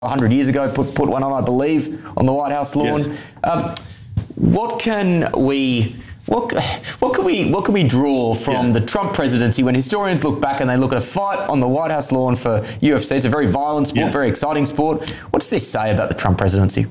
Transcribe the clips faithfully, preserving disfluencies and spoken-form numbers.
one hundred years ago, put put one on, I believe, on the White House lawn. Yes. Um, what can we... What, what can we what can we draw from yeah. the Trump presidency when historians look back and they look at a fight on the White House lawn for U F C? It's a very violent sport, yeah. very exciting sport. What does this say about the Trump presidency?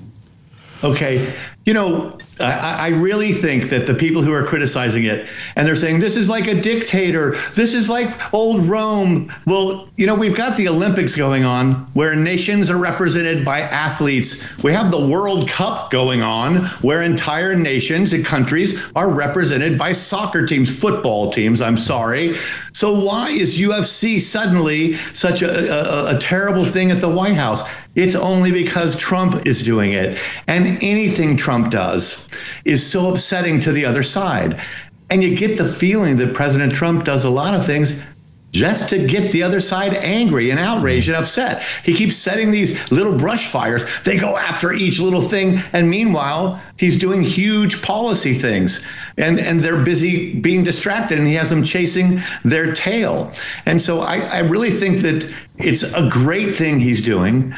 Okay, you know, I, I really think that the people who are criticizing it and they're saying this is like a dictator, this is like old Rome. Well, you know, we've got the Olympics going on where nations are represented by athletes. We have the World Cup going on where entire nations and countries are represented by soccer teams, football teams, I'm sorry. So why is U F C suddenly such a, a, a terrible thing at the White House? It's only because Trump is doing it. And anything Trump does is so upsetting to the other side. And you get the feeling that President Trump does a lot of things just to get the other side angry and outraged and upset. He keeps setting these little brush fires. They go after each little thing. And meanwhile, he's doing huge policy things. And, and they're busy being distracted, and he has them chasing their tail. And so I, I really think that it's a great thing he's doing.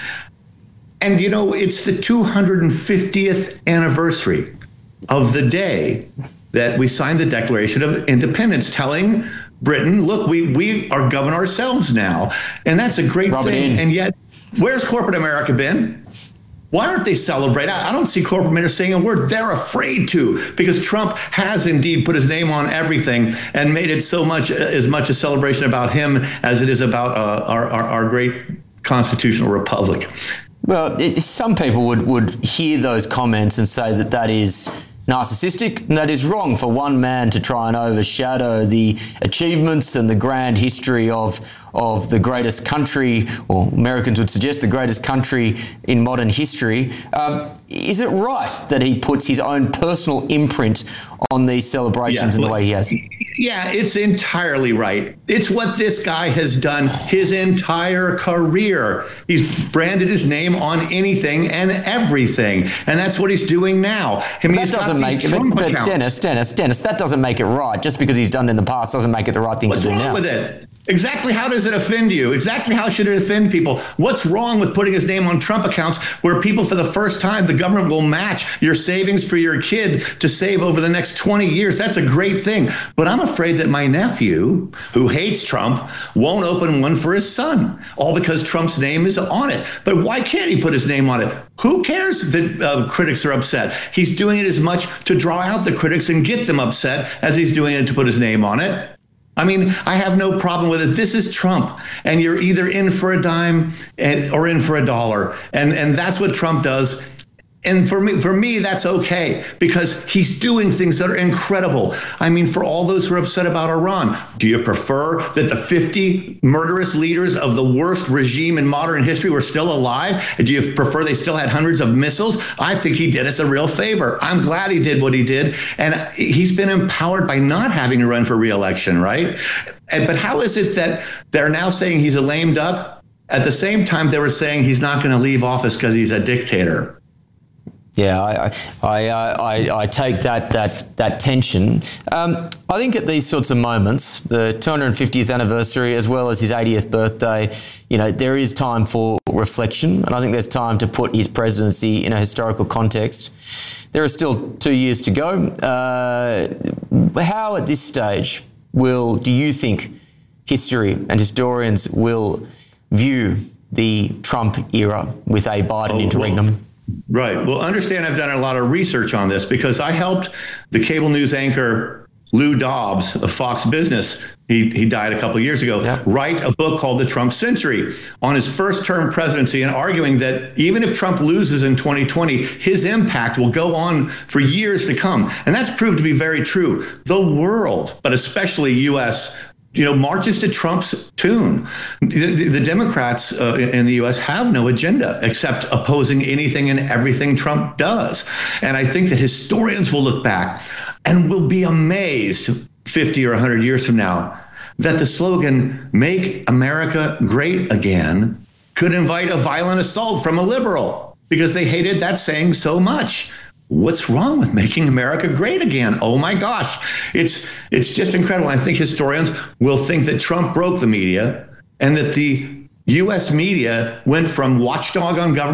And, you know, it's the two hundred fiftieth anniversary of the day that we signed the Declaration of Independence, telling Britain, look, we, we are govern ourselves now. And that's a great Rub thing. And yet, where's corporate America been? Why aren't they celebrating? I don't see corporate America saying a word. They're afraid to, because Trump has indeed put his name on everything and made it so much, as much a celebration about him as it is about uh, our, our, our great constitutional republic. Well, it, some people would, would hear those comments and say that that is narcissistic, and that is wrong for one man to try and overshadow the achievements and the grand history of of the greatest country, or Americans would suggest the greatest country in modern history. Um, is it right that he puts his own personal imprint on these celebrations yeah, in the way he has? Yeah, it's entirely right. It's what this guy has done his entire career. He's branded his name on anything and everything, and that's what he's doing now. I mean, that doesn't make it, but, but Dennis, Dennis, Dennis, that doesn't make it right. Just because he's done it in the past doesn't make it the right thing What's to do now. What's wrong with it? Exactly how does it offend you? Exactly how should it offend people? What's wrong with putting his name on Trump accounts where people, for the first time, the government will match your savings for your kid to save over the next twenty years? That's a great thing. But I'm afraid that my nephew, who hates Trump, won't open one for his son, all because Trump's name is on it. But why can't he put his name on it? Who cares that uh, critics are upset? He's doing it as much to draw out the critics and get them upset as he's doing it to put his name on it. I mean, I have no problem with it. This is Trump, and you're either in for a dime and, or in for a dollar. And, and that's what Trump does. And for me, for me, that's okay, because he's doing things that are incredible. I mean, for all those who are upset about Iran, do you prefer that the fifty murderous leaders of the worst regime in modern history were still alive? Do you prefer they still had hundreds of missiles? I think he did us a real favor. I'm glad he did what he did. And he's been empowered by not having to run for re-election, right? But how is it that they're now saying he's a lame duck? At the same time, they were saying he's not going to leave office because he's a dictator. Yeah, I I, I I take that that that tension. Um, I think at these sorts of moments, the two hundred fiftieth anniversary as well as his eightieth birthday, you know, there is time for reflection, and I think there's time to put his presidency in a historical context. There are still two years to go. Uh, how at this stage will do you think history and historians will view the Trump era with a Biden oh, interregnum? Well. Right. Well, understand I've done a lot of research on this because I helped the cable news anchor Lou Dobbs of Fox Business, he, he died a couple of years ago, yeah. write a book called The Trump Century on his first term presidency, and arguing that even if Trump loses in twenty twenty, his impact will go on for years to come. And that's proved to be very true. The world, but especially U S, you know, marches to Trump's tune. The, the Democrats uh, in the U S have no agenda except opposing anything and everything Trump does. And I think that historians will look back and will be amazed fifty or one hundred years from now that the slogan, "Make America Great Again," could invite a violent assault from a liberal because they hated that saying so much. What's wrong with making America great again? Oh my gosh, it's it's just incredible. I think historians will think that Trump broke the media and that the U S media went from watchdog on government